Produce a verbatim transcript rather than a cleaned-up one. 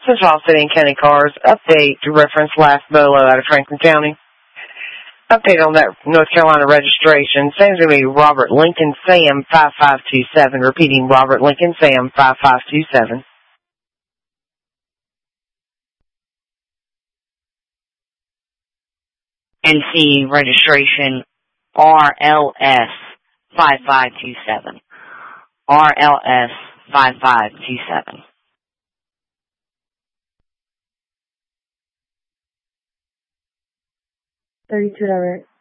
Central City and County Cars, update to reference last Bolo out of Franklin County. Update on that North Carolina registration. Same's going to be Robert Lincoln Sam five five two seven. Repeating, Robert Lincoln Sam five five two seven. N C registration R L S five five two seven. R L S five five two seven. thirty-two, direct.